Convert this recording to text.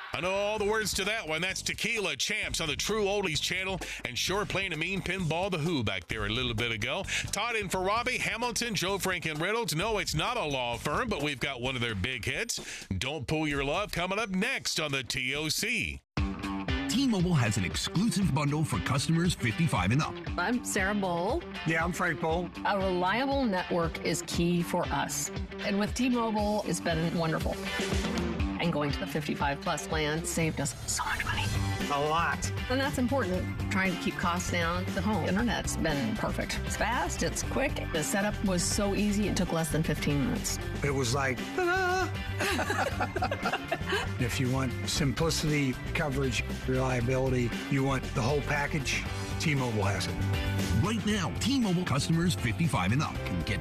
I know all the words to that one. That's Tequila Champs on the True Oldies channel, and sure playing a mean pinball the Who back there a little bit ago. Todd in for Robbie, Hamilton, Joe, Frank, and Reynolds. No, it's not a law firm, but we've got one of their big hits. Don't Pull Your Love coming up next on the TOC. T-Mobile has an exclusive bundle for customers 55 and up. I'm Sarah Bowl. Yeah, I'm Frank Bowl. A reliable network is key for us. And with T-Mobile, it's been wonderful. And going to the 55-plus plan saved us so much money. A lot. And that's important. Trying to keep costs down. The home internet's been perfect. It's fast, it's quick. The setup was so easy, it took less than 15 minutes. It was like, ta-da! If you want simplicity, coverage, reliability, you want the whole package, T-Mobile has it. Right now, T-Mobile customers 55 and up can get